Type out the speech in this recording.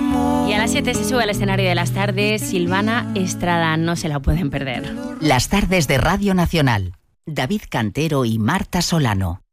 Y a las 7 se sube al escenario de las tardes Silvana Estrada, no se la pueden perder. Las tardes de Radio Nacional. David Cantero y Marta Solano.